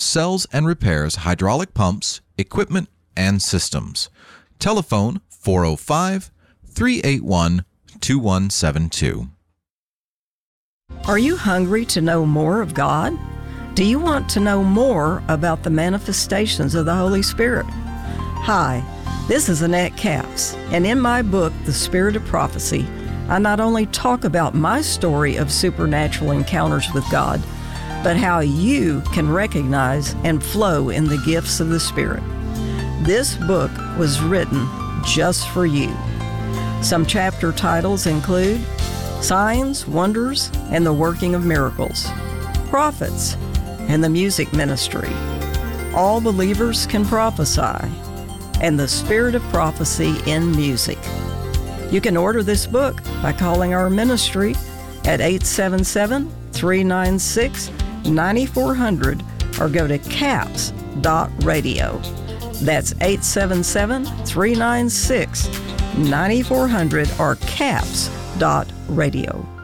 sells and repairs hydraulic pumps, equipment, and systems. Telephone 405-381-2172. Are you hungry to know more of God? Do you want to know more about the manifestations of the Holy Spirit? Hi, this is Annette Capps, and in my book, The Spirit of Prophecy, I not only talk about my story of supernatural encounters with God, but how you can recognize and flow in the gifts of the Spirit. This book was written just for you. Some chapter titles include Signs, Wonders, and the Working of Miracles, Prophets, and the Music Ministry, All Believers Can Prophesy, and the Spirit of Prophecy in Music. You can order this book by calling our ministry at 877-396-9400 or go to caps.radio. That's 877-396-9400 or caps.radio.